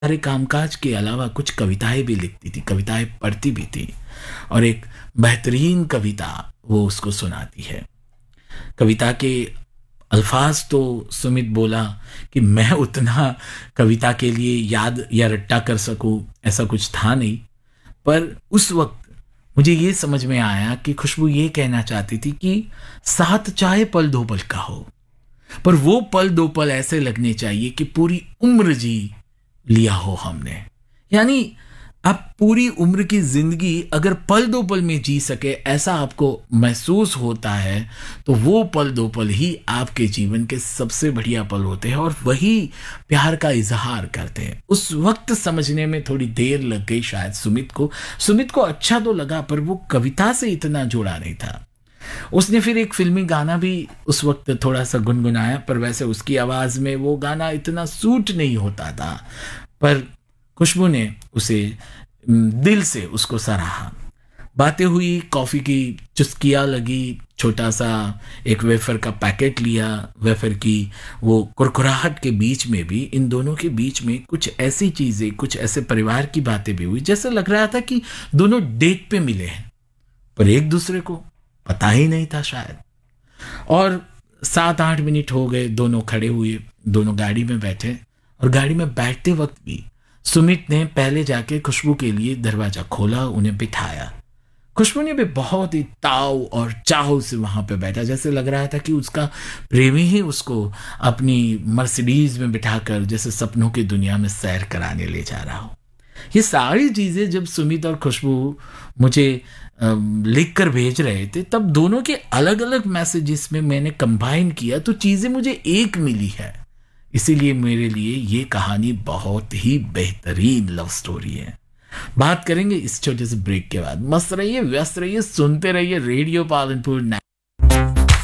सारे कामकाज के अलावा कुछ कविताएं भी लिखती थी, कविताएं पढ़ती भी थी और एक बेहतरीन कविता वो उसको सुनाती है। कविता के अल्फाज तो सुमित बोला कि मैं उतना कविता के लिए याद या रट्टा कर सकूं ऐसा कुछ था नहीं, पर उस वक्त मुझे ये समझ में आया कि खुशबू ये कहना चाहती थी कि साथ चाहे पल दो पल का हो, पर वो पल दो पल ऐसे लगने चाहिए कि पूरी उम्र जी लिया हो हमने। यानी आप पूरी उम्र की जिंदगी अगर पल दो पल में जी सके ऐसा आपको महसूस होता है, तो वो पल दो पल ही आपके जीवन के सबसे बढ़िया पल होते हैं और वही प्यार का इजहार करते हैं। उस वक्त समझने में थोड़ी देर लग गई शायद सुमित को अच्छा तो लगा, पर वो कविता से इतना जुड़ा नहीं था। उसने फिर एक फिल्मी गाना भी उस वक्त थोड़ा सा गुनगुनाया, पर वैसे उसकी आवाज में वो गाना इतना सूट नहीं होता था, पर खुशबू ने उसे दिल से उसको सराहा। बातें हुई, कॉफी की चुस्कियाँ लगी, छोटा सा एक वेफर का पैकेट लिया। वेफर की वो कुरकुराहट के बीच में भी, इन दोनों के बीच में कुछ ऐसी चीजें, कुछ ऐसे परिवार की बातें भी हुई जैसे लग रहा था कि दोनों डेट पे मिले हैं, पर एक दूसरे को पता ही नहीं था शायद। और 7-8 मिनट हो गए, दोनों खड़े हुए, दोनों गाड़ी में बैठे, और गाड़ी में बैठते वक्त भी सुमित ने पहले जाके खुशबू के लिए दरवाजा खोला, उन्हें बिठाया। खुशबू ने भी बहुत ही ताव और चाव से वहां पे बैठा, जैसे लग रहा था कि उसका प्रेमी ही उसको अपनी मर्सिडीज में बिठाकर जैसे सपनों की दुनिया में सैर कराने ले जा रहा हो। ये सारी चीजें जब सुमित और खुशबू मुझे लिख कर भेज रहे थे, तब दोनों के अलग अलग मैसेजेस में मैंने कंबाइन किया तो चीजें मुझे एक मिली है। इसीलिए मेरे लिए ये कहानी बहुत ही बेहतरीन लव स्टोरी है। बात करेंगे इस छोटे से ब्रेक के बाद। मस्त रहिए, व्यस्त रहिए, सुनते रहिए रेडियो पालनपुर।